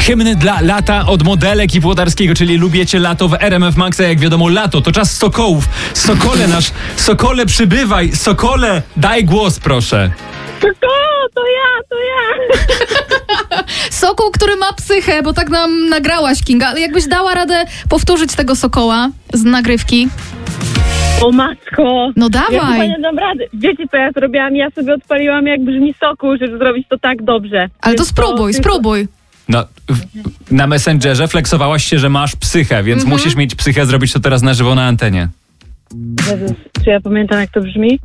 Hymny dla lata od Modelek i Włodarskiego, czyli lubicie lato w RMF Maxa. Jak wiadomo, lato to czas sokołów. Sokole przybywaj. Sokole, daj głos, proszę. To ja. Sokół, który ma psychę, bo tak nam nagrałaś, Kinga. Ale jakbyś dała radę powtórzyć tego sokoła z nagrywki? O matko. No Ja chyba dawaj. nie dam rady. Wiecie, co ja zrobiłam? Ja sobie odpaliłam, jak brzmi sokół, żeby zrobić to tak dobrze. Ale to Więc spróbuj. No, na Messengerze flexowałaś się, że masz psychę, więc musisz mieć psychę zrobić to teraz na żywo na antenie. Jezus, czy ja pamiętam, jak to brzmi?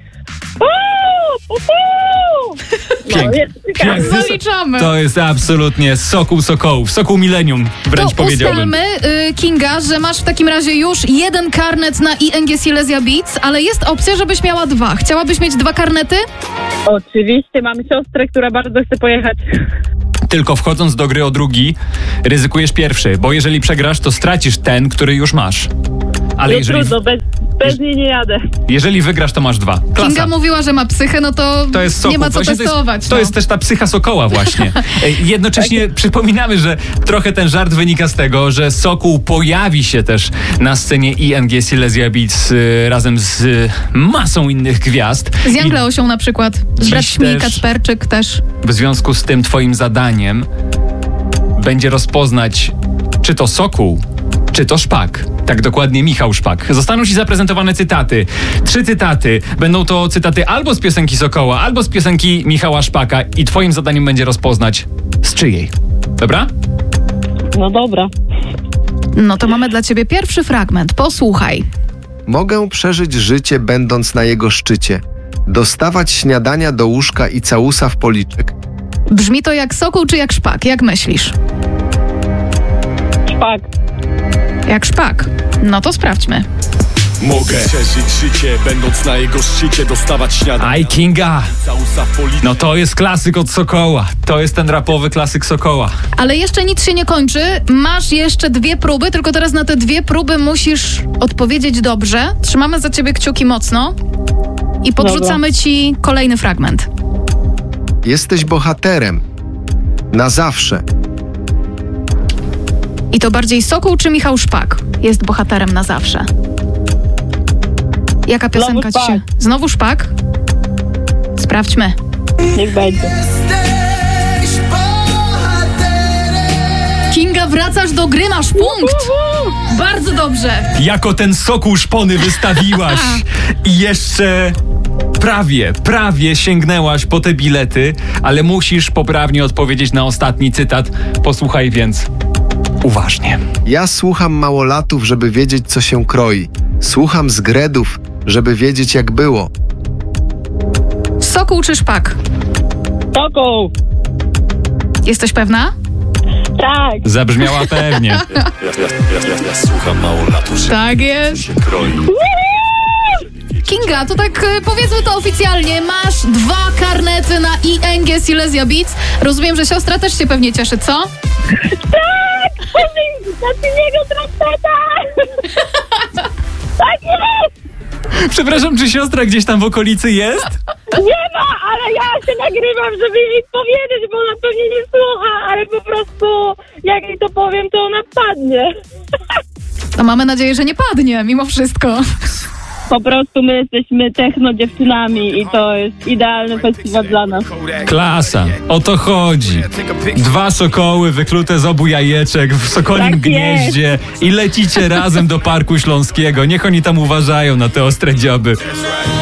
Pięknie. Zaliczamy. To jest absolutnie sokół sokołów, sokół milenium, wręcz To powiedziałbym. ustalmy, Kinga, że masz w takim razie już jeden karnet na ING Silesia Beats, ale jest opcja, żebyś miała dwa. Chciałabyś mieć dwa karnety? Oczywiście, mam siostrę, która bardzo chce pojechać. Tylko wchodząc do gry o drugi, ryzykujesz pierwszy, bo jeżeli przegrasz, to stracisz ten, który już masz. Ale No trudno, bez niej nie jadę. jeżeli wygrasz, to masz dwa. Klasa. Kinga mówiła, że ma psychę, no to To jest sokół. nie ma co Właśnie testować. To jest też ta psycha sokoła właśnie. Jednocześnie przypominamy, że trochę ten żart wynika z tego, że sokół pojawi się też na scenie ING Silesia Beats razem z masą innych gwiazd. Z Jangleosią na przykład. Z Dziś braćmi też- Kacperczyk też. W związku z tym twoim zadaniem będzie rozpoznać, czy to sokół, czy to szpak. Tak dokładnie, Michał Szpak. Zostaną ci zaprezentowane cytaty. 3 cytaty. Będą to cytaty albo z piosenki Sokoła, albo z piosenki Michała Szpaka i twoim zadaniem będzie rozpoznać, z czyjej. Dobra? No dobra. No to mamy dla ciebie pierwszy fragment. Posłuchaj. Mogę przeżyć życie, będąc na jego szczycie. Dostawać śniadania do łóżka i całusa w policzek. Brzmi to jak sokół czy jak szpak? Jak myślisz? Szpak. Jak szpak. No to sprawdźmy. Mogę przeżyć życie, będąc na jego szczycie, dostawać śniadania. Aj, Kinga! Całusa w policzek. No to jest klasyk od Sokoła. To jest ten rapowy klasyk Sokoła. Ale jeszcze nic się nie kończy. Masz jeszcze 2 próby, tylko teraz na te 2 próby musisz odpowiedzieć dobrze. Trzymamy za ciebie kciuki mocno i podrzucamy ci kolejny fragment. Jesteś bohaterem. Na zawsze. I to bardziej Sokół czy Michał Szpak jest bohaterem na zawsze? Jaka piosenka ci się... Znowu Szpak? Sprawdźmy. Niech będzie. Kinga, wracasz do gry, masz punkt! Bardzo dobrze. Jako ten sokół szpony wystawiłaś i jeszcze prawie sięgnęłaś po te bilety, ale musisz poprawnie odpowiedzieć na ostatni cytat. Posłuchaj więc uważnie. Ja słucham małolatów, żeby wiedzieć, co się kroi. Słucham zgredów, żeby wiedzieć, jak było. Sokół czy Szpak? Sokół. Jesteś pewna? Tak. Zabrzmiała pewnie. Ja słucham mało lat, że Tak jest. się kroi. Kinga, to tak powiedzmy to oficjalnie. Masz 2 karnety na ING Silesia Beats. Rozumiem, że siostra też się pewnie cieszy, co? Tak! Znaczy niego trompeta! Tak jest! Przepraszam, czy siostra gdzieś tam w okolicy jest? Nie ma, ale ja się nagrywam, żeby jej powiedzieć, bo ona pewnie nie słucha, ale po prostu jak jej to powiem, to ona padnie. No mamy nadzieję, że nie padnie, mimo wszystko. Po prostu my jesteśmy techno dziewczynami i to jest idealny festiwal dla nas. Klasa, o to chodzi. 2 sokoły wyklute z obu jajeczek w sokolim Tak gnieździe i lecicie razem do Parku Śląskiego. Niech oni tam uważają na te ostre dzioby.